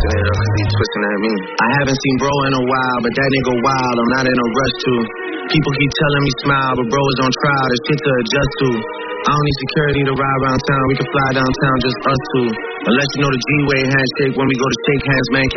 twisting it up 'cause he twisting at me. I haven't seen bro in a while, but that nigga wild, I'm not in a rush to. People keep telling me smile, but bro is on trial, there's shit to adjust to. I don't need security to ride around town, we can fly downtown, just us two. Unless you know the G-Way handshake when we go to shake hands, man.